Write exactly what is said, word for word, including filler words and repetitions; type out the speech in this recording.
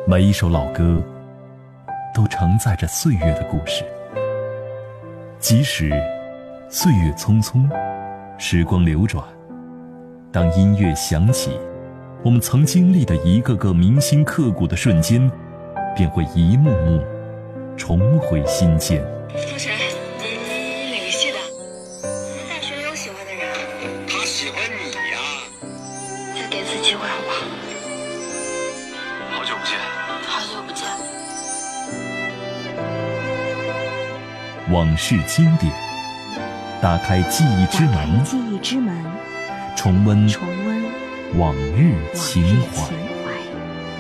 每一首老歌都承载着岁月的故事，即使岁月匆匆，时光流转，当音乐响起，我们曾经历的一个个铭心刻骨的瞬间便会一幕幕重回心间。 陆晨，你哪个系的？大学有喜欢的人。 他喜欢你呀。 再给次机会好不好？ 好久不见。 好久不见。 往事经典，打开记忆之门， 记忆之门， 重温重温往日情怀。